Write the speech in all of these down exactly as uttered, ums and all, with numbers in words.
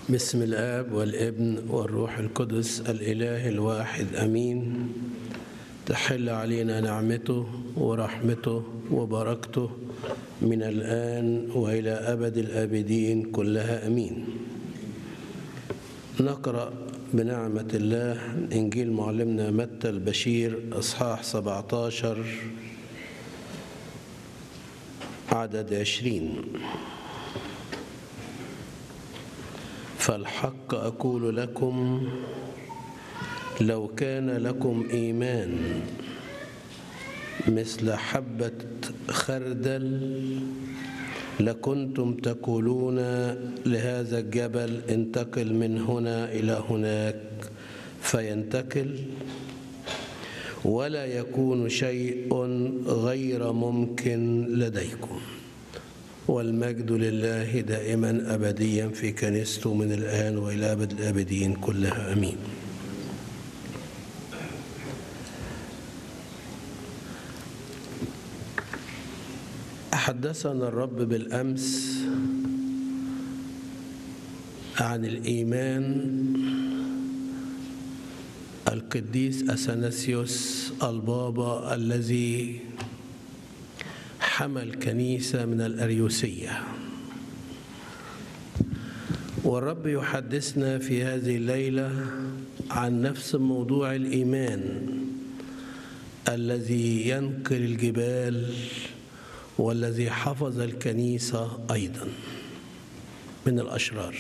باسم الآب والابن والروح القدس الإله الواحد أمين. تحل علينا نعمته ورحمته وبركته من الآن وإلى أبد الآبدين كلها أمين. نقرأ بنعمة الله إنجيل معلمنا متى البشير أصحاح سبعة عشر عدد عشرين. فالحق أقول لكم لو كان لكم إيمان مثل حبة خردل لكنتم تقولون لهذا الجبل انتقل من هنا إلى هناك فينتقل، ولا يكون شيء غير ممكن لديكم. والمجد لله دائما أبديا في كنيسته من الآن وإلى أبد الآبدين كلها أمين. حدثنا الرب بالأمس عن الإيمان القديس أثناسيوس البابا الذي حمل كنيسة من الأريوسية، والرب يحدثنا في هذه الليلة عن نفس موضوع الإيمان الذي ينقل الجبال والذي حفظ الكنيسة أيضا من الأشرار.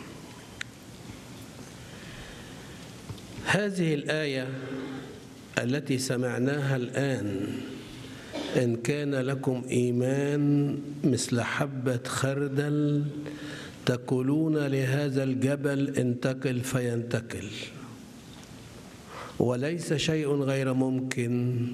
هذه الآية التي سمعناها الآن، إن كان لكم إيمان مثل حبة خردل تقولون لهذا الجبل انتقل فينتقل، وليس شيء غير ممكن